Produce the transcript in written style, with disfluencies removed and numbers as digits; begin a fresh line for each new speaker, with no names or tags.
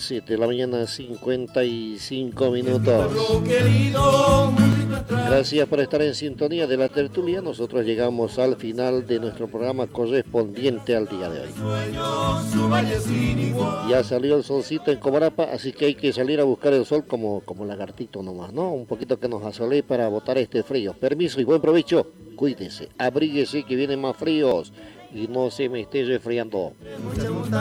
7 de la mañana, 55 minutos. Gracias por estar en sintonía de la tertulia. Nosotros llegamos al final de nuestro programa correspondiente al día de hoy. Ya salió el solcito en Comarapa, así que hay que salir a buscar el sol como lagartito nomás, ¿no? Un poquito que nos asole para botar este frío. Permiso y buen provecho. Cuídese, abríguese que vienen más fríos y no se me esté resfriando.